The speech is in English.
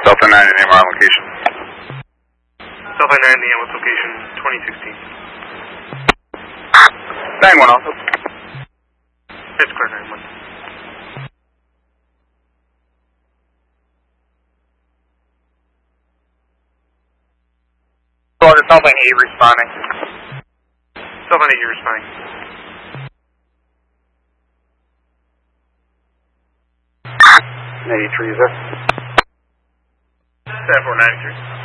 Delta 9 name on location. Delta 9 name on location 2016. 9-1 also. It's clear 9-1. Well, it's Delta 8 responding. Delta 8 responding. 93 is there? 7493.